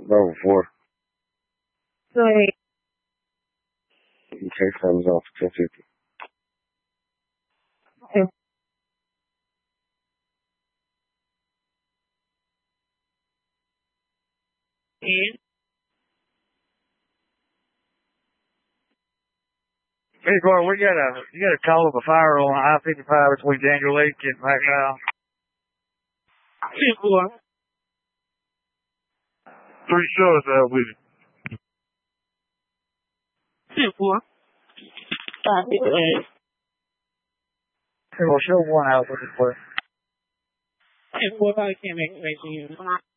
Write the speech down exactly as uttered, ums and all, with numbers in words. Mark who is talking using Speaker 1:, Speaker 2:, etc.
Speaker 1: Level four.
Speaker 2: Sorry.
Speaker 1: Okay, thumbs off ten fifty.
Speaker 2: Okay. And?
Speaker 3: Hey, Clark, we got a you got a call of a fire on I fifty-five between Daniel Lake and McDowell.
Speaker 2: ten four.
Speaker 3: Three shows out with you.
Speaker 2: ten four. five fifty-eight.
Speaker 3: Well, show one out with it, please.
Speaker 2: ten four, I can't make it right to you.